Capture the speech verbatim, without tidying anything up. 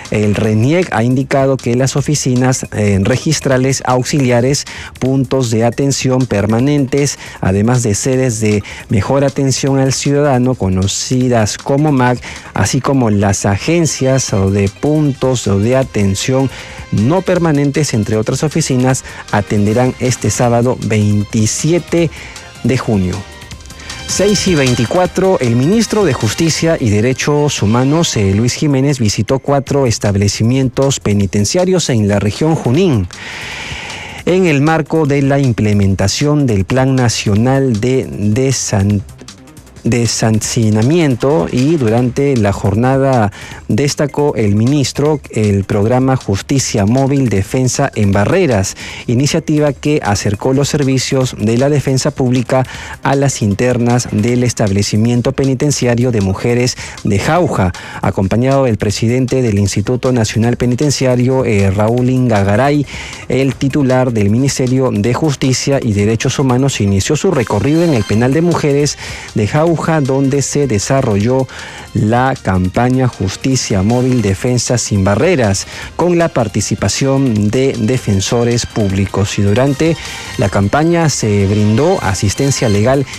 El RENIEC ha indicado que las oficinas eh, registrales auxiliares, puntos de atención permanentes, además de sedes de mejor atención al ciudadano, conocidas como M A C, así como las agencias o de puntos o de atención no permanentes, entre otras oficinas, atenderán este sábado veintisiete de junio. seis y veinticuatro, el ministro de Justicia y Derechos Humanos, eh, Luis Jiménez, visitó cuatro establecimientos penitenciarios en la región Junín, en el marco de la implementación del Plan Nacional de Desan Desancinamiento, y durante la jornada destacó el ministro el programa Justicia Móvil Defensa en Barreras, iniciativa que acercó los servicios de la defensa pública a las internas del establecimiento penitenciario de mujeres de Jauja. Acompañado del presidente del Instituto Nacional Penitenciario, eh, Raúl Ingagaray, el titular del Ministerio de Justicia y Derechos Humanos inició su recorrido en el penal de mujeres de Jauja, donde se desarrolló la campaña Justicia Móvil Defensa sin Barreras, con la participación de defensores públicos. Y durante la campaña se brindó asistencia legal